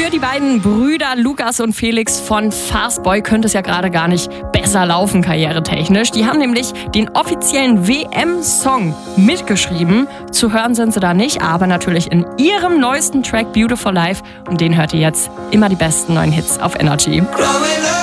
Für die beiden Brüder Lukas und Felix von Fastboy könnte es ja gerade gar nicht besser laufen, karrieretechnisch. Die haben nämlich den offiziellen WM-Song mitgeschrieben. Zu hören sind sie da nicht, aber natürlich in ihrem neuesten Track Beautiful Life. Und den hört ihr jetzt immer die besten neuen Hits auf Energy.